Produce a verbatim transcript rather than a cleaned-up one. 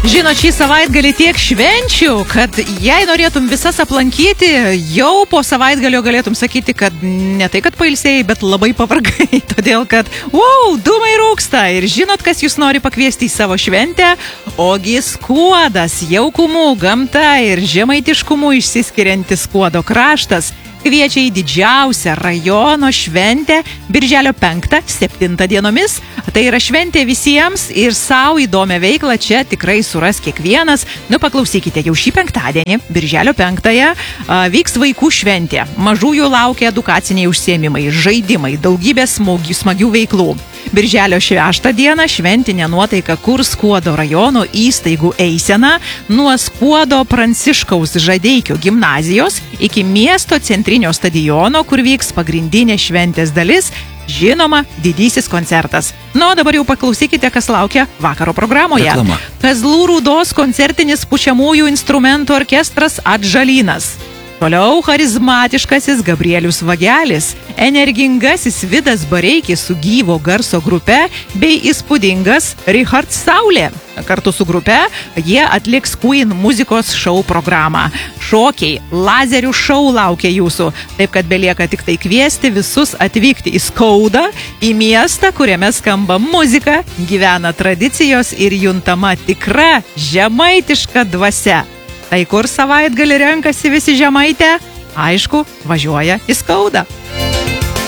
Žinot, šį savaitgalį tiek švenčių, kad jei norėtum visas aplankyti, jau po savaitgalio galėtum sakyti, kad ne tai, kad pailsėjai, bet labai pavargai. Todėl, kad, wow, dūmai rūksta. Ir žinot, kas jūs nori pakviesti į savo šventę? Ogi Skuodas, jaukumu, gamta ir žemaitiškumu išsiskiriantis Skuodo kraštas kviečia į didžiausią rajono šventę birželio penktą septintą dienomis. Tai yra šventė visiems ir savo įdomią veiklą čia tikrai suras kiekvienas. Nu, paklausykite, jau šį penktadienį, birželio penktąją, vyks vaikų šventė. Mažųjų laukia edukaciniai užsiėmimai, žaidimai, daugybė smagių, smagių veiklų. Birželio šeštą dieną šventinė nuotaika kurs Skuodo rajono įstaigų eisena nuo Skuodo Pranciškaus Žadeikio gimnazijos iki miesto centrinio stadiono, kur vyks pagrindinė šventės dalis, žinoma, didysis koncertas. Nu, dabar jau paklausykite, kas laukia vakaro programoje. Reklama. Kazlų Rūdos koncertinis pučiamųjų instrumentų orkestras Atžalynas. Toliau charizmatiškasis Gabrielius Vagelis, energingasis Vidas Bareikis su gyvo garso grupe bei įspūdingas Richard Saulė. Kartu su grupe jie atliks Queen muzikos šou programą. Šokiai, lazerių šou laukia jūsų, taip kad belieka tik tai kviesti visus atvykti į Skaudą, į miestą, kuriame skamba muzika, gyvena tradicijos ir juntama tikra žemaitiška dvasia. Tai kur savaitgalį renkasi visi žemaitė? Aišku, važiuoja į Skaudą.